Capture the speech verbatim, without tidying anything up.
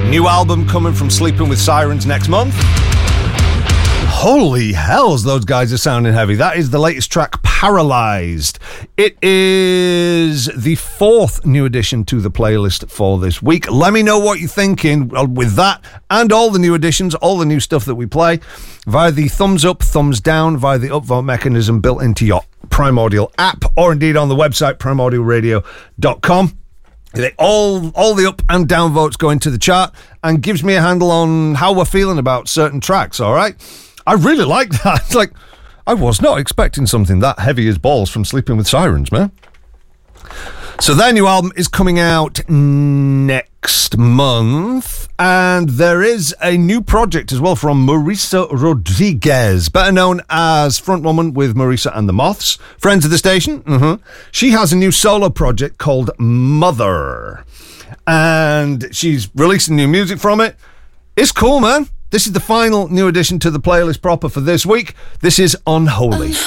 New album coming from Sleeping with Sirens next month. Holy hells, those guys are sounding heavy. That is the latest track, Paralysed. It is the fourth new addition to the playlist for this week. Let me know what you're thinking with that and all the new additions, all the new stuff that we play, via the thumbs up, thumbs down, via the upvote mechanism built into your Primordial app, or indeed on the website, primordial radio dot com. They all all the up and down votes go into the chart and gives me a handle on how we're feeling about certain tracks, all right? I really like that. It's like, I was not expecting something that heavy as balls from Sleeping with Sirens, man. So their new album is coming out next month, and there is a new project as well from Marisa Rodriguez, better known as frontwoman with Marisa and the Moths, friends of the station. Mm-hmm. She has a new solo project called Mother, and she's releasing new music from it. It's cool, man. This is the final new addition to the playlist proper for this week. This is Unholy.